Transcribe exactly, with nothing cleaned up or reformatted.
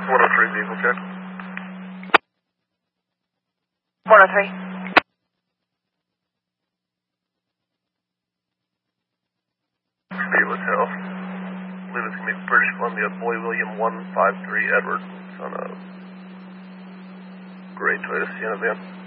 one oh three vehicle check. one oh three. Fearless Hill. I believe it's going to be British Columbia, Boy William one five three Edward. It's on a gray Toyota Sienna van.